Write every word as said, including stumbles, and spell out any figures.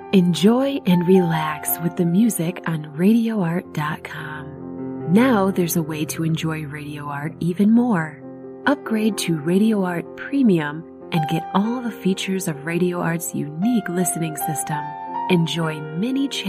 Enjoy and relax with the music on radio art dot com. Now there's a way to enjoy Radio Art even more. Upgrade to Radio Art Premium and get all the features of Radio Art's unique listening system. Enjoy many channels